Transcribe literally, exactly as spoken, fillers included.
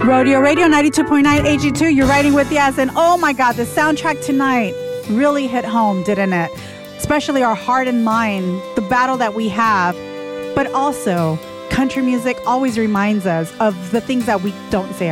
Rodeo Radio ninety-two point nine A G two, you're riding with Yas. And oh my God, the soundtrack tonight really hit home, didn't it? Especially our heart and mind, the battle that we have. But also, country music always reminds us of the things that we don't say